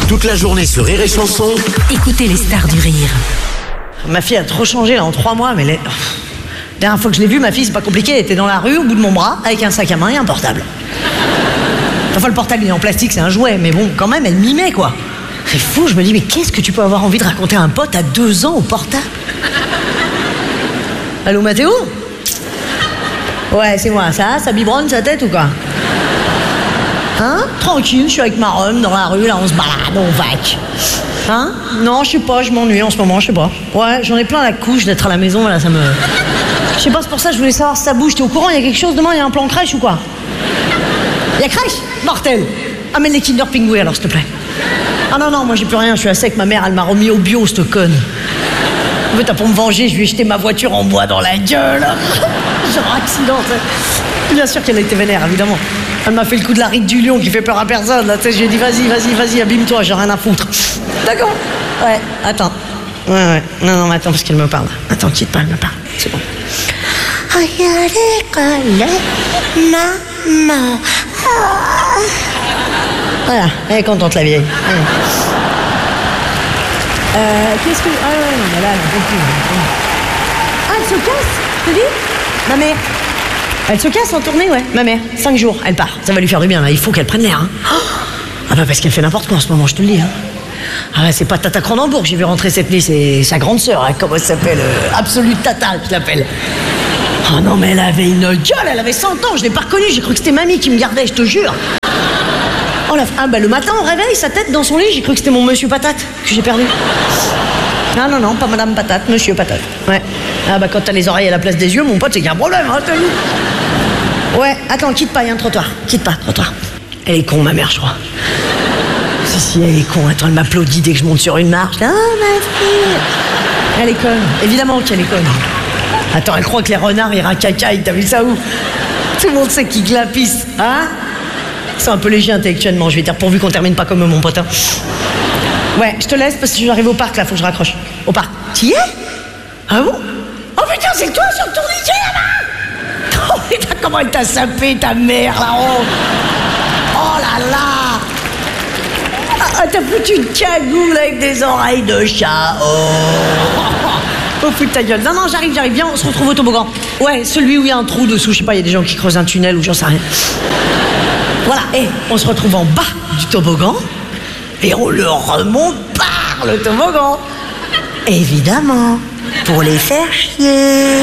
Toute la journée sur Rire et Chanson. Écoutez les stars du rire. Ma fille a trop changé là en 3 mois, mais la dernière fois que je l'ai vue, ma fille, c'est pas compliqué, elle était dans la rue, au bout de mon bras, avec un sac à main et un portable. Enfin, le portable, il est en plastique, c'est un jouet, mais bon, quand même, elle mimait, quoi. C'est fou, je me dis, mais qu'est-ce que tu peux avoir envie de raconter à un pote à 2 ans au portable? Allô, Mathéo? Ouais, c'est moi, ça biberonne sa tête ou quoi? Hein? Tranquille, je suis avec ma rhum dans la rue, là, on se balade, on vaque. Hein? Non, je sais pas, je m'ennuie en ce moment, je sais pas. Ouais, j'en ai plein la couche d'être à la maison, là, ça me... Je sais pas, c'est pour ça que je voulais savoir si ça bouge. T'es au courant, il y a quelque chose demain, il y a un plan crèche ou quoi? Il y a crèche? Mortel! Amène les Kinder Pingouins alors, s'il te plaît. Ah non, moi j'ai plus rien, je suis à sec, ma mère, elle m'a remis au bio, cette conne. En fait, pour me venger, je lui ai jeté ma voiture en bois dans la gueule. Genre accident, ça. Bien sûr qu'elle a été vénère, évidemment. Elle m'a fait le coup de la ride du lion qui fait peur à personne, là, tu sais, je lui ai dit, vas-y, abîme-toi, j'ai rien à foutre. D'accord? Ouais, attends. Ouais. Non, mais attends, parce qu'elle me parle. Attends, quitte pas, elle me parle. C'est bon. Maman. Voilà, elle est contente, la vieille. Qu'est-ce que... Ah ouais, non, mais là, elle en peut plus. Ah, elle se casse, tu dis? Ma mère. Elle se casse en tournée, ouais. Ma mère, 5 jours, elle part. Ça va lui faire du bien, là. Il faut qu'elle prenne l'air, hein. Ah bah parce qu'elle fait n'importe quoi en ce moment, je te le dis, hein. Ah ouais, c'est pas Tata Cronenbourg que j'ai vu rentrer cette nuit, c'est sa grande sœur, hein. Comment elle s'appelle? Absolute Tata, je l'appelle. Oh non, mais elle avait une gueule, elle avait 100 ans, je l'ai pas reconnue, j'ai cru que c'était mamie qui me gardait, je te jure. Oh la... Ah bah le matin, au réveil, sa tête dans son lit, j'ai cru que c'était mon monsieur Patate que j'ai perdu. Ah non, pas Madame Patate, Monsieur Patate. Ouais. Ah bah quand t'as les oreilles à la place des yeux, mon pote, c'est qu'il y a un problème, hein, t'as vu. Ouais, attends, quitte pas, il y a un trottoir. Quitte pas, trottoir. Elle est con, ma mère, je crois. Si, elle est con. Attends, elle m'applaudit dès que je monte sur une marche. Ah, ma fille. Elle est conne. Évidemment qu'elle est conne. Attends, elle croit que les renards, ils racacaillent. T'as vu ça où? Tout le monde sait qu'ils glapissent. Hein? C'est un peu léger intellectuellement, je vais dire, pourvu qu'on termine pas comme mon pote. Hein. Ouais, je te laisse parce que j'arrive au parc, là, faut que je raccroche. Au parc. T'y es? Ah bon? Oh putain, c'est toi sur le tourniquet, là-bas? Oh putain, comment elle t'a sapé, ta mère, là-haut? Oh là là! Ah, t'as foutu une cagoule avec des oreilles de chat. Oh putain, ta gueule. Non, j'arrive, viens, on se retrouve au toboggan. Ouais, celui où il y a un trou dessous, je sais pas, il y a des gens qui creusent un tunnel ou j'en sais rien. Voilà, et on se retrouve en bas du toboggan et on le remonte par le toboggan. Évidemment, pour les faire chier.